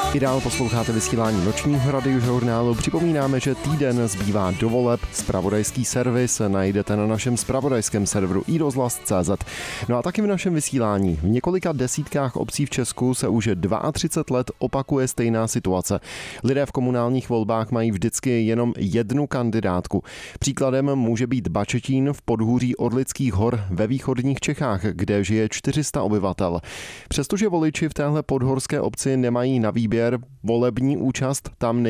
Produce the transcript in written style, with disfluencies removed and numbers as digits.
I dál posloucháte vysílání nočního radiožurnálu. Připomínáme, že týden zbývá do voleb. Zpravodajský servis najdete na našem zpravodajském serveru iRozhlas.cz. No a taky v našem vysílání. V několika desítkách obcí v Česku se už 32 let opakuje stejná situace. Lidé v komunálních volbách mají vždycky jenom jednu kandidátku. Příkladem může být Bačetín v podhůří Orlických hor ve východních Čechách, kde žije 400 obyvatel. Přestože voliči v téhle podhorské obci nemají na výběr, volební účast tam